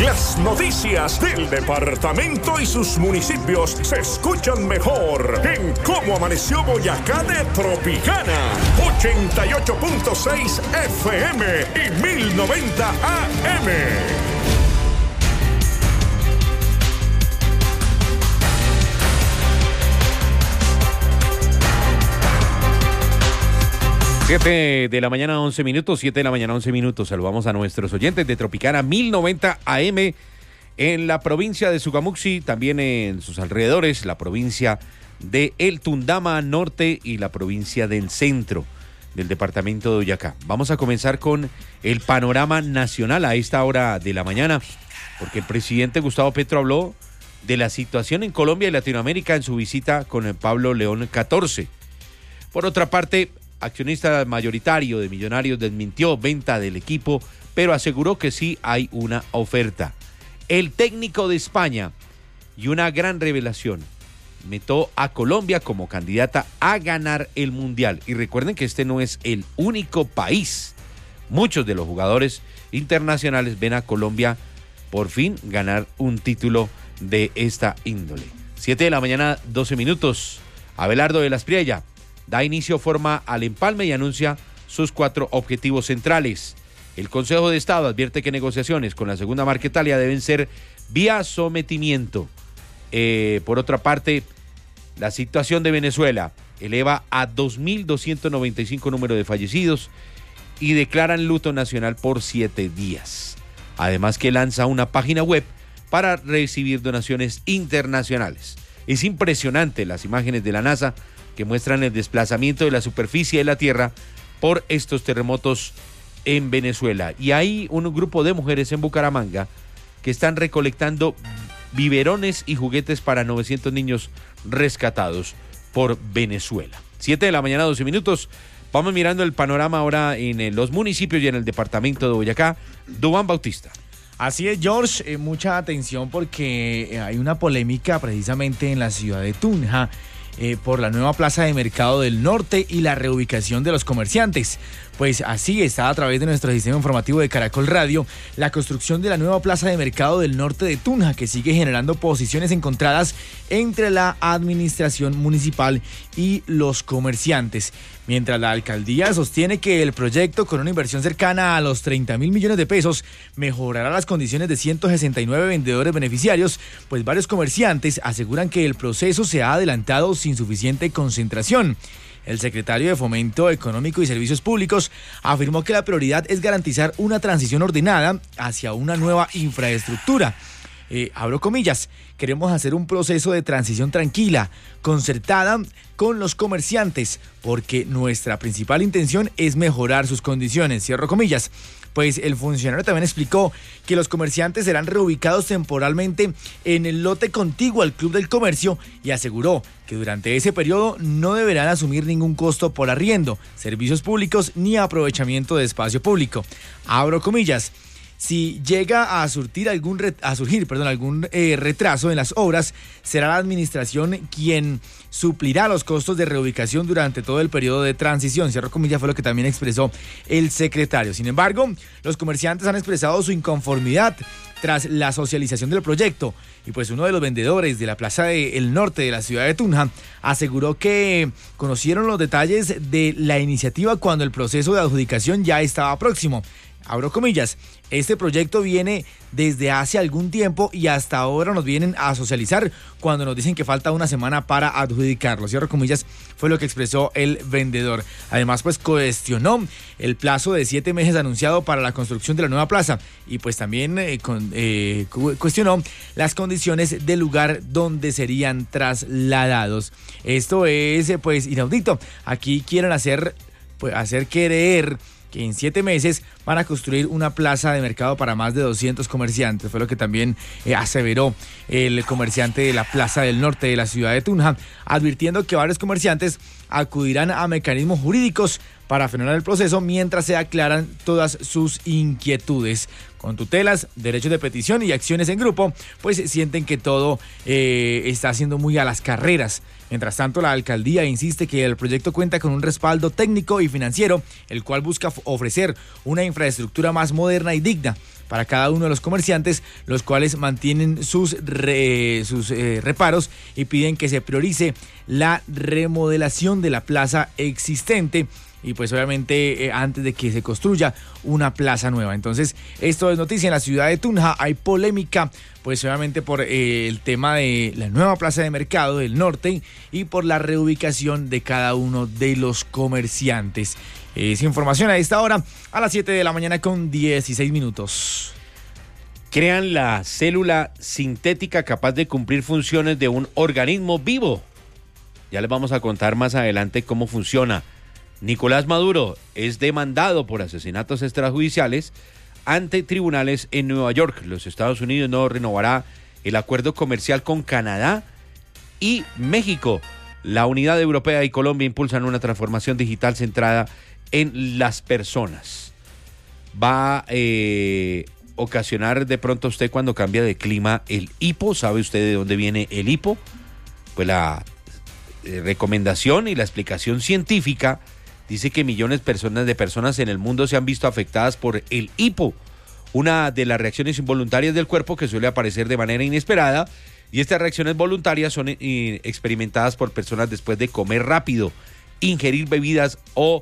Las noticias del departamento y sus municipios se escuchan mejor en Cómo Amaneció Boyacá de Tropicana. 88.6 FM y 1090 AM. Siete de la mañana, 11 minutos. Saludamos a nuestros oyentes de Tropicana 1090 AM en la provincia de Sugamuxi, también en sus alrededores, la provincia de El Tundama Norte y la provincia del centro del departamento de Boyacá. Vamos a comenzar con el panorama nacional a esta hora de la mañana, porque el presidente Gustavo Petro habló de la situación en Colombia y Latinoamérica en su visita con el Pablo León XIV. Por otra parte, accionista mayoritario de Millonarios desmintió venta del equipo, pero aseguró que sí hay una oferta. El técnico de España, y una gran revelación, metió a Colombia como candidata a ganar el Mundial. Y recuerden que este no es el único país. Muchos de los jugadores internacionales ven a Colombia por fin ganar un título de esta índole. 7 de la mañana, 12 minutos. Abelardo de la Espriella da inicio forma al empalme y anuncia sus 4 objetivos centrales. El Consejo de Estado advierte que negociaciones con la segunda Marquetalia deben ser vía sometimiento. Por otra parte, la situación de Venezuela eleva a 2.295 número de fallecidos y declaran luto nacional por 7 días. Además que lanza una página web para recibir donaciones internacionales. Es impresionante las imágenes de la NASA que muestran el desplazamiento de la superficie de la Tierra por estos terremotos en Venezuela. Y hay un grupo de mujeres en Bucaramanga que están recolectando biberones y juguetes para 900 niños rescatados por Venezuela. 7 de la mañana, 12 minutos. Vamos mirando el panorama ahora en los municipios y en el departamento de Boyacá. Duván Bautista. Así es, George, mucha atención porque hay una polémica precisamente en la ciudad de Tunja por la nueva plaza de mercado del norte y la reubicación de los comerciantes. Pues así está a través de nuestro sistema informativo de Caracol Radio la construcción de la nueva plaza de mercado del norte de Tunja, que sigue generando posiciones encontradas entre la administración municipal y los comerciantes. Mientras la alcaldía sostiene que el proyecto, con una inversión cercana a los 30.000 millones de pesos, mejorará las condiciones de 169 vendedores beneficiarios, pues varios comerciantes aseguran que el proceso se ha adelantado sin suficiente concentración. El secretario de Fomento Económico y Servicios Públicos afirmó que la prioridad es garantizar una transición ordenada hacia una nueva infraestructura. Abro comillas, queremos hacer un proceso de transición tranquila, concertada con los comerciantes, porque nuestra principal intención es mejorar sus condiciones, cierro comillas. Pues el funcionario también explicó que los comerciantes serán reubicados temporalmente en el lote contiguo al Club del Comercio y aseguró que durante ese periodo no deberán asumir ningún costo por arriendo, servicios públicos ni aprovechamiento de espacio público. Abro comillas. Si llega a surgir algún retraso en las obras, será la administración quien suplirá los costos de reubicación durante todo el periodo de transición. Cierro comillas, fue lo que también expresó el secretario. Sin embargo, los comerciantes han expresado su inconformidad tras la socialización del proyecto. Y pues uno de los vendedores de la Plaza del Norte de la ciudad de Tunja aseguró que conocieron los detalles de la iniciativa cuando el proceso de adjudicación ya estaba próximo. Abro comillas, este proyecto viene desde hace algún tiempo y hasta ahora nos vienen a socializar cuando nos dicen que falta una semana para adjudicarlo. Cierro comillas, fue lo que expresó el vendedor. Además, pues cuestionó el plazo de 7 meses anunciado para la construcción de la nueva plaza y pues también cuestionó las condiciones del lugar donde serían trasladados. Esto es pues inaudito. Aquí quieren hacer creer que en 7 meses van a construir una plaza de mercado para más de 200 comerciantes. Fue lo que también aseveró el comerciante de la Plaza del Norte de la ciudad de Tunja, advirtiendo que varios comerciantes acudirán a mecanismos jurídicos para frenar el proceso mientras se aclaran todas sus inquietudes. Con tutelas, derechos de petición y acciones en grupo, pues sienten que todo está haciendo muy a las carreras. Mientras tanto, la alcaldía insiste que el proyecto cuenta con un respaldo técnico y financiero, el cual busca ofrecer una infraestructura más moderna y digna para cada uno de los comerciantes, los cuales mantienen sus reparos y piden que se priorice la remodelación de la plaza existente y pues obviamente antes de que se construya una plaza nueva. Entonces, esto es noticia en la ciudad de Tunja. Hay polémica, pues obviamente por el tema de la nueva plaza de mercado del norte y por la reubicación de cada uno de los comerciantes. Es información a esta hora, a las 7 de la mañana con 16 minutos. Crean la célula sintética capaz de cumplir funciones de un organismo vivo. Ya les vamos a contar más adelante cómo funciona. Nicolás Maduro es demandado por asesinatos extrajudiciales ante tribunales en Nueva York. Los Estados Unidos no renovará el acuerdo comercial con Canadá y México. La Unidad Europea y Colombia impulsan una transformación digital centrada en las personas. Va a ocasionar de pronto a usted cuando cambia de clima el hipo. ¿Sabe usted de dónde viene el hipo? Pues la recomendación y la explicación científica dice que millones de personas en el mundo se han visto afectadas por el hipo, una de las reacciones involuntarias del cuerpo que suele aparecer de manera inesperada, y estas reacciones voluntarias son experimentadas por personas después de comer rápido, ingerir bebidas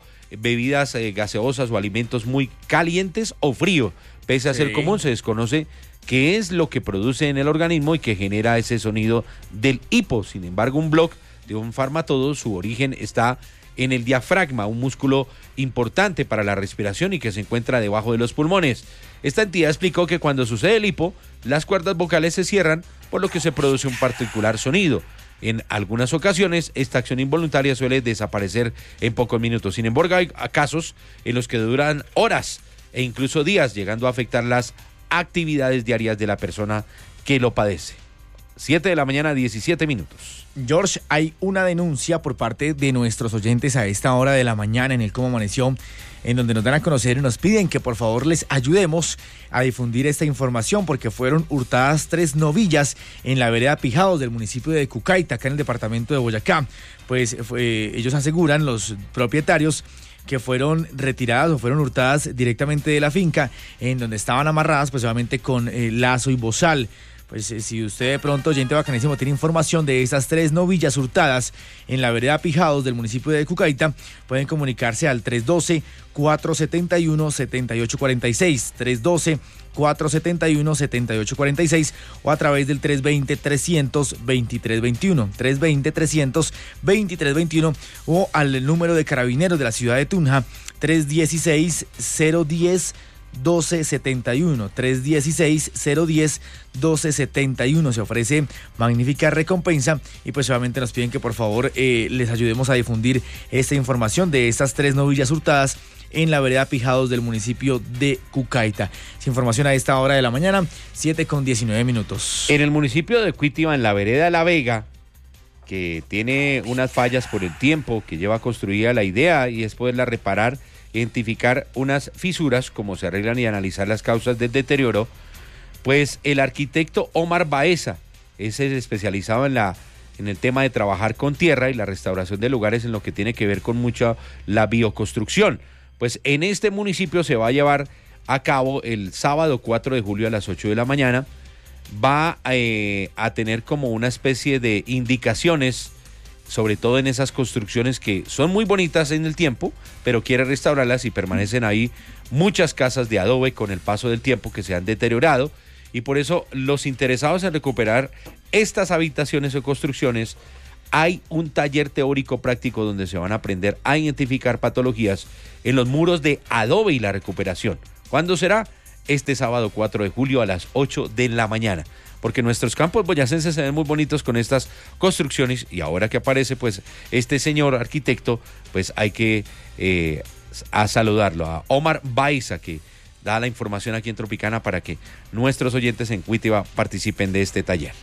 gaseosas o alimentos muy calientes o fríos. Pese a ser común, se desconoce qué es lo que produce en el organismo y que genera ese sonido del hipo. Sin embargo, un blog de un farmatodo, su origen está en el diafragma, un músculo importante para la respiración y que se encuentra debajo de los pulmones. Esta entidad explicó que cuando sucede el hipo, las cuerdas vocales se cierran, por lo que se produce un particular sonido. En algunas ocasiones, esta acción involuntaria suele desaparecer en pocos minutos. Sin embargo, hay casos en los que duran horas e incluso días, llegando a afectar las actividades diarias de la persona que lo padece. 7 de la mañana, 17 minutos. George, hay una denuncia por parte de nuestros oyentes a esta hora de la mañana en el Cómo Amaneció, en donde nos dan a conocer y nos piden que por favor les ayudemos a difundir esta información porque fueron hurtadas 3 novillas en la vereda Pijados del municipio de Cucaita, acá en el departamento de Boyacá. Pues ellos aseguran, los propietarios, que fueron retiradas o fueron hurtadas directamente de la finca, en donde estaban amarradas pues obviamente con lazo y bozal. Pues si usted de pronto, oyente bacanísimo, tiene información de estas 3 novillas hurtadas en la vereda Pijados del municipio de Cucaita, pueden comunicarse al 312-471-7846, 312-471-7846 o a través del 320-300-2321, 320-300-2321 o al número de carabineros de la ciudad de Tunja, 316-010 1271, 316-010-1271. Se ofrece magnífica recompensa y pues obviamente nos piden que por favor les ayudemos a difundir esta información de estas 3 novillas hurtadas en la vereda Pijados del municipio de Cucaita. Sin información a esta hora de la mañana, 7:19 minutos. En el municipio de Cuitiba, en la vereda La Vega, que tiene unas fallas por el tiempo que lleva construida, la idea y es poderla reparar, identificar unas fisuras, cómo se arreglan y analizar las causas del deterioro, pues el arquitecto Omar Baeza es especializado en el tema de trabajar con tierra y la restauración de lugares en lo que tiene que ver con mucha la bioconstrucción. Pues en este municipio se va a llevar a cabo el sábado 4 de julio a las 8 de la mañana, va a tener como una especie de indicaciones, sobre todo en esas construcciones que son muy bonitas en el tiempo, pero quiere restaurarlas y permanecen ahí muchas casas de adobe con el paso del tiempo que se han deteriorado, y por eso los interesados en recuperar estas habitaciones o construcciones, hay un taller teórico práctico donde se van a aprender a identificar patologías en los muros de adobe y la recuperación. ¿Cuándo será? Este sábado 4 de julio a las 8 de la mañana. Porque nuestros campos boyacenses se ven muy bonitos con estas construcciones, y ahora que aparece pues este señor arquitecto, pues hay que a saludarlo, a Omar Baeza, que da la información aquí en Tropicana para que nuestros oyentes en Cuitiba participen de este taller.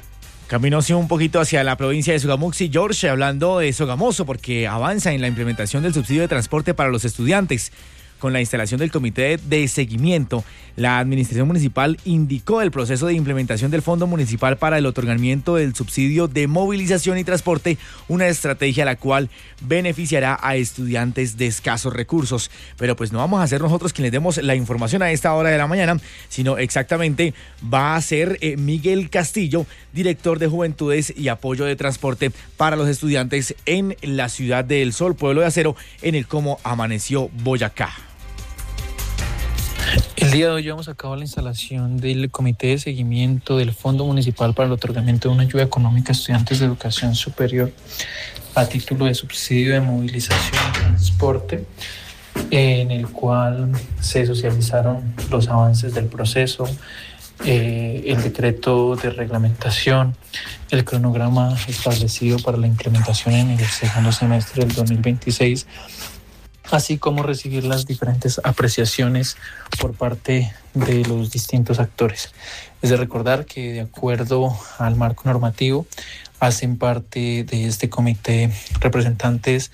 Camino un poquito hacia la provincia de Sogamuxi, George, hablando de Sogamoso, porque avanza en la implementación del subsidio de transporte para los estudiantes. Con la instalación del comité de seguimiento, la administración municipal indicó el proceso de implementación del Fondo Municipal para el otorgamiento del subsidio de movilización y transporte, una estrategia la cual beneficiará a estudiantes de escasos recursos. Pero pues no vamos a ser nosotros quienes demos la información a esta hora de la mañana, sino exactamente va a ser Miguel Castillo, director de Juventudes y Apoyo de Transporte para los estudiantes en la ciudad de El Sol, Pueblo de Acero, en el Cómo Amaneció Boyacá. El día de hoy llevamos a cabo la instalación del Comité de Seguimiento del Fondo Municipal para el otorgamiento de una ayuda económica a estudiantes de educación superior a título de subsidio de movilización y transporte, en el cual se socializaron los avances del proceso, el decreto de reglamentación, el cronograma establecido para la implementación en el segundo semestre del 2026, así como recibir las diferentes apreciaciones por parte de los distintos actores. Es de recordar que de acuerdo al marco normativo hacen parte de este comité representantes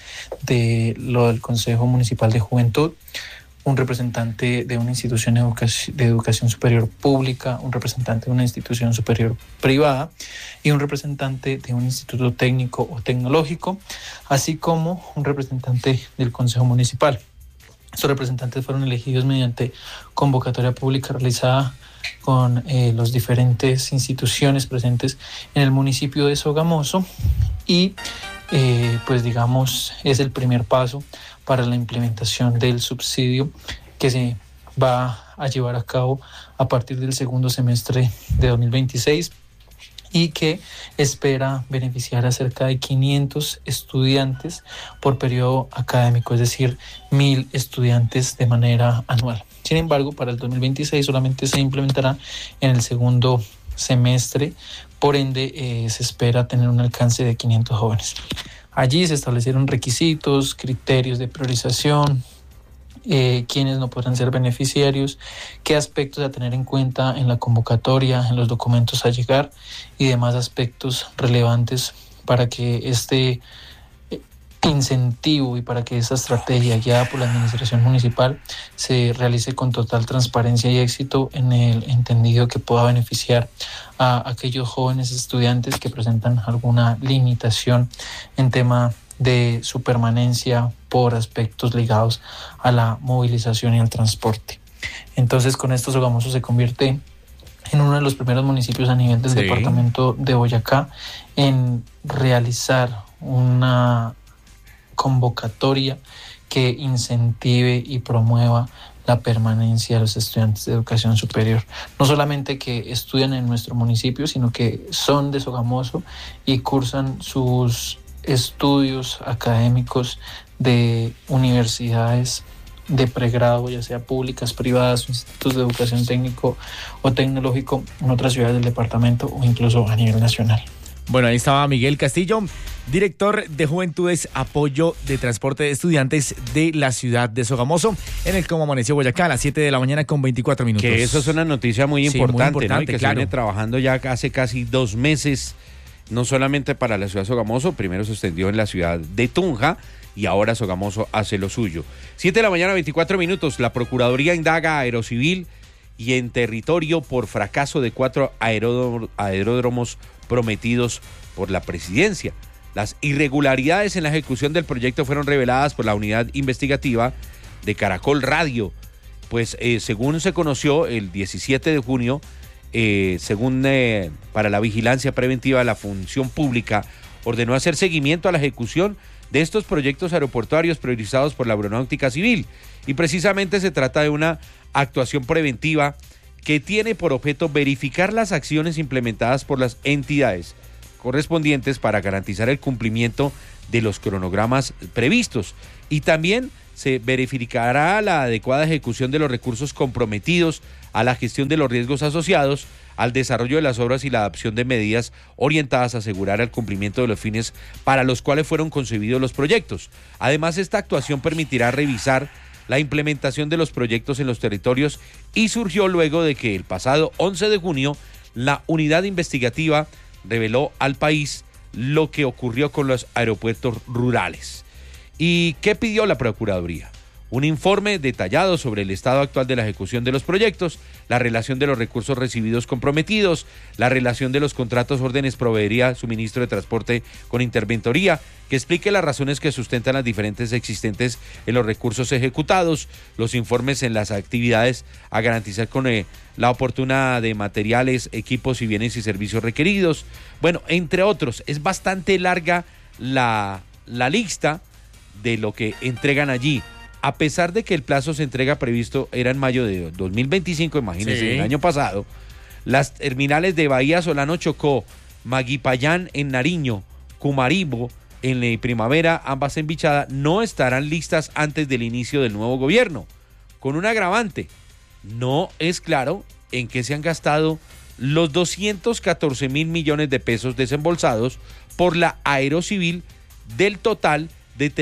del Consejo Municipal de Juventud, un representante de una institución de educación superior pública, un representante de una institución superior privada y un representante de un instituto técnico o tecnológico, así como un representante del Consejo Municipal. Estos representantes fueron elegidos mediante convocatoria pública realizada con las diferentes instituciones presentes en el municipio de Sogamoso y pues digamos es el primer paso para la implementación del subsidio que se va a llevar a cabo a partir del segundo semestre de 2026 y que espera beneficiar a cerca de 500 estudiantes por periodo académico, es decir, 1.000 estudiantes de manera anual. Sin embargo, para el 2026 solamente se implementará en el segundo semestre, por ende se espera tener un alcance de 500 jóvenes. Allí se establecieron requisitos, criterios de priorización, quiénes no podrán ser beneficiarios, qué aspectos a tener en cuenta en la convocatoria, en los documentos a llegar y demás aspectos relevantes para que este incentivo y para que esta estrategia guiada por la administración municipal se realice con total transparencia y éxito, en el entendido que pueda beneficiar a aquellos jóvenes estudiantes que presentan alguna limitación en tema de su permanencia por aspectos ligados a la movilización y al transporte. Entonces, con esto Sogamoso se convierte en uno de los primeros municipios a nivel del departamento de Boyacá en realizar una convocatoria que incentive y promueva la permanencia de los estudiantes de educación superior. No solamente que estudian en nuestro municipio, sino que son de Sogamoso y cursan sus estudios académicos de universidades de pregrado, ya sea públicas, privadas, institutos de educación técnico o tecnológico en otras ciudades del departamento o incluso a nivel nacional. Bueno, ahí estaba Miguel Castillo, director de Juventudes, Apoyo de Transporte de Estudiantes de la ciudad de Sogamoso, en el Cómo Amaneció Boyacá a las 7 de la mañana con 24 minutos. Que eso es una noticia muy importante, muy importante, ¿no? Y que claro. se viene trabajando ya hace casi 2 meses, no solamente para la ciudad de Sogamoso, primero se extendió en la ciudad de Tunja y ahora Sogamoso hace lo suyo. 7 de la mañana, 24 minutos, la Procuraduría indaga a Aerocivil y en territorio por fracaso de 4 aeródromos prometidos por la presidencia. Las irregularidades en la ejecución del proyecto fueron reveladas por la unidad investigativa de Caracol Radio, pues según se conoció el 17 de junio, para la vigilancia preventiva, la función pública ordenó hacer seguimiento a la ejecución de estos proyectos aeroportuarios priorizados por la Aeronáutica Civil, y precisamente se trata de una actuación preventiva que tiene por objeto verificar las acciones implementadas por las entidades correspondientes para garantizar el cumplimiento de los cronogramas previstos, y también se verificará la adecuada ejecución de los recursos comprometidos a la gestión de los riesgos asociados al desarrollo de las obras y la adopción de medidas orientadas a asegurar el cumplimiento de los fines para los cuales fueron concebidos los proyectos. Además, esta actuación permitirá revisar la implementación de los proyectos en los territorios y surgió luego de que el pasado 11 de junio la unidad investigativa reveló al país lo que ocurrió con los aeropuertos rurales. ¿Y qué pidió la Procuraduría? Un informe detallado sobre el estado actual de la ejecución de los proyectos, la relación de los recursos recibidos comprometidos, la relación de los contratos, órdenes, proveería, suministro de transporte con interventoría, que explique las razones que sustentan las diferentes existentes en los recursos ejecutados, los informes en las actividades a garantizar con la oportuna de materiales, equipos y bienes y servicios requeridos. Bueno, entre otros, es bastante larga la lista de lo que entregan allí. A pesar de que el plazo de entrega previsto era en mayo de 2025, imagínense, sí, el año pasado, las terminales de Bahía Solano, Chocó, Maguipayán en Nariño, Cumaribo en Primavera, ambas en Bichada, no estarán listas antes del inicio del nuevo gobierno, con un agravante. No es claro en qué se han gastado los 214.000 millones de pesos desembolsados por la Aerocivil del total de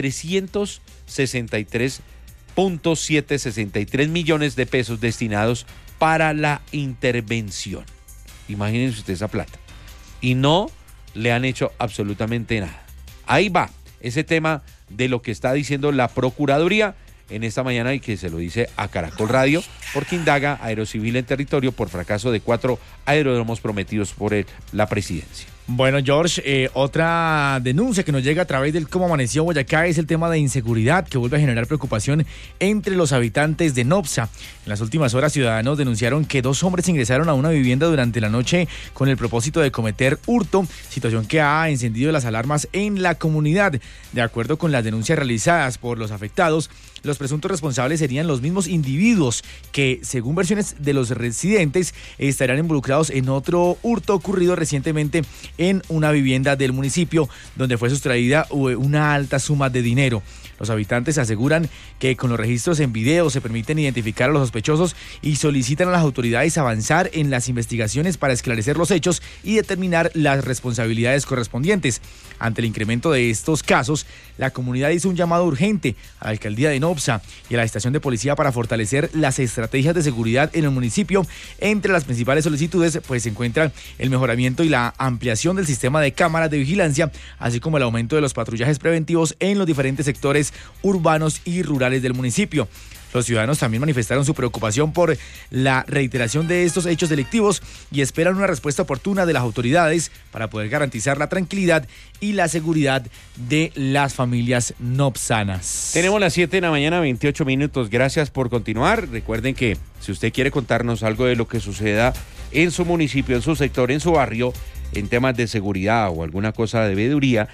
363.763 millones de pesos destinados para la intervención. Imagínense usted esa plata. Y no le han hecho absolutamente nada. Ahí va ese tema de lo que está diciendo la Procuraduría en esta mañana y que se lo dice a Caracol Radio, porque indaga Aerocivil en territorio por fracaso de 4 aeródromos prometidos por la presidencia. Bueno, George, otra denuncia que nos llega a través del Cómo Amaneció Boyacá es el tema de inseguridad que vuelve a generar preocupación entre los habitantes de Nopsa. En las últimas horas, ciudadanos denunciaron que 2 hombres ingresaron a una vivienda durante la noche con el propósito de cometer hurto, situación que ha encendido las alarmas en la comunidad. De acuerdo con las denuncias realizadas por los afectados, los presuntos responsables serían los mismos individuos que, según versiones de los residentes, estarían involucrados en otro hurto ocurrido recientemente en una vivienda del municipio, donde fue sustraída una alta suma de dinero. Los habitantes aseguran que con los registros en video se permiten identificar a los sospechosos y solicitan a las autoridades avanzar en las investigaciones para esclarecer los hechos y determinar las responsabilidades correspondientes. Ante el incremento de estos casos, la comunidad hizo un llamado urgente a la alcaldía de Nopsa y a la estación de policía para fortalecer las estrategias de seguridad en el municipio. Entre las principales solicitudes pues se encuentran el mejoramiento y la ampliación del sistema de cámaras de vigilancia, así como el aumento de los patrullajes preventivos en los diferentes sectores urbanos y rurales del municipio. Los ciudadanos también manifestaron su preocupación por la reiteración de estos hechos delictivos y esperan una respuesta oportuna de las autoridades para poder garantizar la tranquilidad y la seguridad de las familias nopsanas. Tenemos las 7 de la mañana, 28 minutos. Gracias por continuar. Recuerden que si usted quiere contarnos algo de lo que suceda en su municipio, en su sector, en su barrio, en temas de seguridad o alguna cosa de veeduría,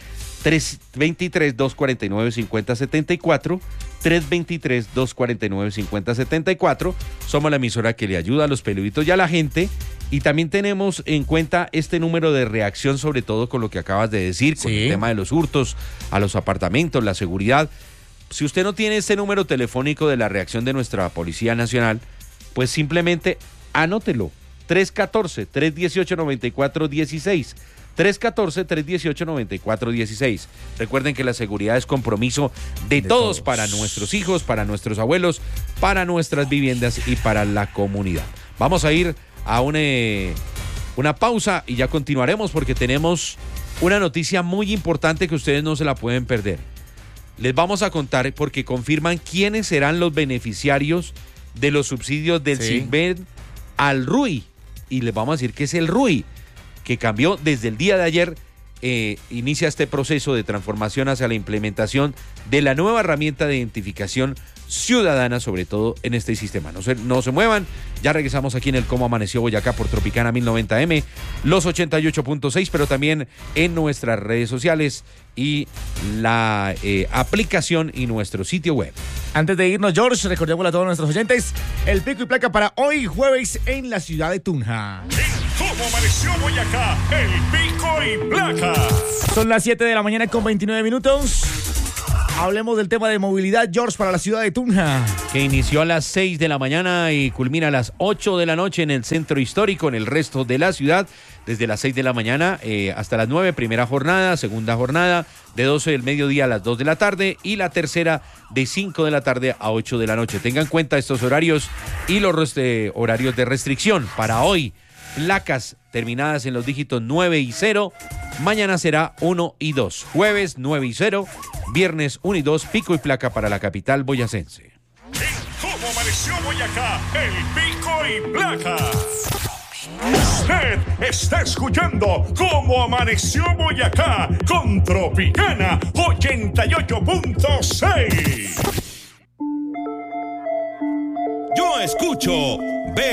323-249-5074, 323-249-5074. Somos la emisora que le ayuda a los peluditos y a la gente. Y también tenemos en cuenta este número de reacción, sobre todo con lo que acabas de decir, con el tema de los hurtos a los apartamentos, la seguridad. Si usted no tiene este número telefónico de la reacción de nuestra Policía Nacional, pues simplemente anótelo. 314-318-9416. 314-318-9416. Recuerden que la seguridad es compromiso de todos, para nuestros hijos, para nuestros abuelos, para nuestras viviendas y para la comunidad. Vamos a ir a una pausa y ya continuaremos porque tenemos una noticia muy importante que ustedes no se la pueden perder. Les vamos a contar porque confirman quiénes serán los beneficiarios de los subsidios del CISBEN al RUI. Y les vamos a decir qué es el RUI, que cambió desde el día de ayer. Inicia este proceso de transformación hacia la implementación de la nueva herramienta de identificación ciudadana, sobre todo en este sistema. No se muevan, ya regresamos aquí en el Cómo Amaneció Boyacá por Tropicana 1090M, los 88.6, pero también en nuestras redes sociales y la aplicación y nuestro sitio web. Antes de irnos, George, recordémosle a todos nuestros oyentes el pico y placa para hoy jueves en la ciudad de Tunja. ¿Cómo amaneció Boyacá? El pico y placa. Son las 7 de la mañana con 29 minutos. Hablemos del tema de movilidad, George, para la ciudad de Tunja. Que inició a las 6 de la mañana y culmina a las 8 de la noche en el centro histórico, en el resto de la ciudad. Desde las 6 de la mañana hasta las 9, primera jornada, segunda jornada, de 12 del mediodía a las 2 de la tarde y la tercera de 5 de la tarde a 8 de la noche. Tengan en cuenta estos horarios y los horarios de restricción para hoy. placas terminadas en los dígitos 9 y 0. Mañana será 1 y 2. Jueves 9 y 0. Viernes 1 y 2. Pico y placa para la capital boyacense. ¿Cómo amaneció Boyacá? El pico y placa. Usted está escuchando Cómo amaneció Boyacá con Tropicana 88.6. Yo escucho